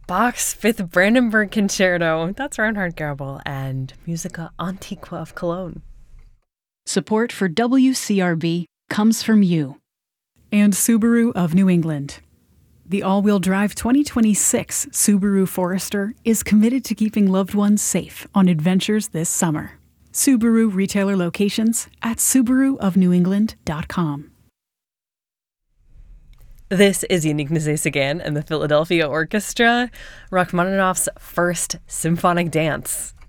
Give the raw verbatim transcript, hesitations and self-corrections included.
Bach's Fifth Brandenburg Concerto. That's Reinhard Goebel and Musica Antiqua of Cologne. Support for W C R B comes from you. And Subaru of New England. The all-wheel drive twenty twenty-six Subaru Forester is committed to keeping loved ones safe on adventures this summer. Subaru retailer locations at subaru of new england dot com. This is Yannick Nézet-Séguin and the Philadelphia Orchestra, Rachmaninoff's First Symphonic Dance.